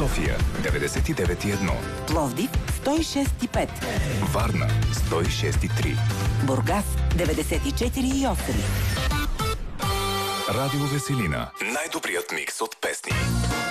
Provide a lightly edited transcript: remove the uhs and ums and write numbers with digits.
София 99,1, Пловдив 106,5, Варна 106,3, Бургас 94,8. Радио Веселина. Най-добрият микс от песни.